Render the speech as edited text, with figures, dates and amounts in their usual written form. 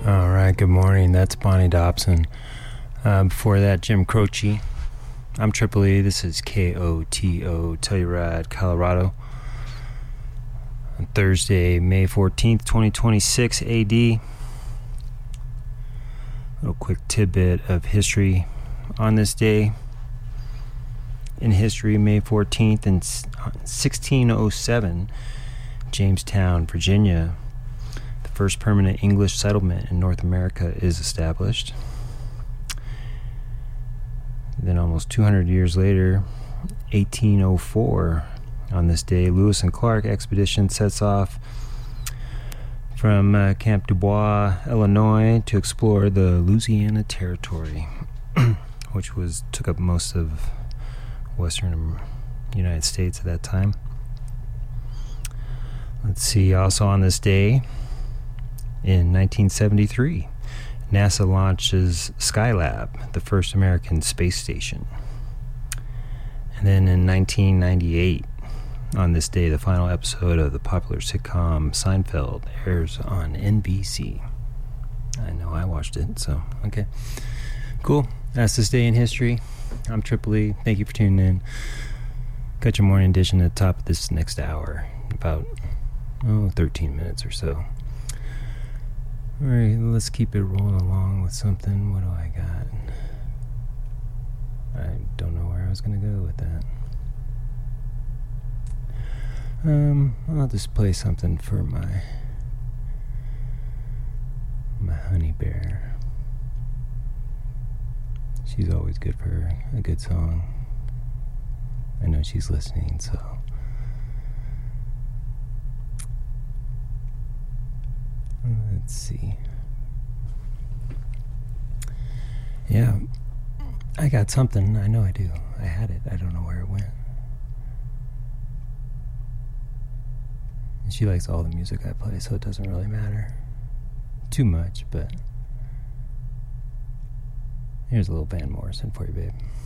All right, good morning. That's Bonnie Dobson. Before that, Jim Croce. I'm Triple E. This is KOTO Telluride, Colorado. On Thursday, May 14th, 2026 AD. A little quick tidbit of history on this day. In history, May 14th, in 1607, Jamestown, Virginia, the first permanent English settlement in North America is established. Then almost 200 years later, 1804, on this day, Lewis and Clark expedition sets off from Camp Dubois, Illinois, to explore the Louisiana Territory, which took up most of western United States at that time. Let's see, also on this day, in 1973, NASA launches Skylab, the first American space station. And then in 1998, on this day, the final episode of the popular sitcom Seinfeld airs on NBC. I know I watched it, so okay. Cool. That's this day in history. I'm Triple E. Thank you for tuning in. Got your morning edition at the top of this next hour. About 13 minutes or so. Alright, let's keep it rolling along with something. What do I got? I don't know where I was going to go with that. I'll just play something for my honey bear. She's always good for a good song. I know she's listening, so... Let's see. Yeah, I got something. I know I do. I had it. I don't know where it went. And she likes all the music I play, so it doesn't really matter too much, but here's a little Van Morrison for you, babe.